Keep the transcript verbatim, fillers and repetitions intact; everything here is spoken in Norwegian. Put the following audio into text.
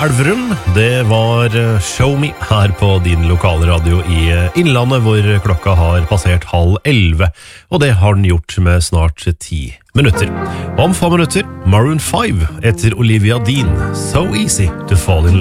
Elverum. Det var Show Me her på din lokale radio i Innlandet, hvor klokka har passert halv elleve, og det har den gjort med snart ti minutter. Om få minutter, Maroon five etter Olivia Dean, So Easy to Fall in Love.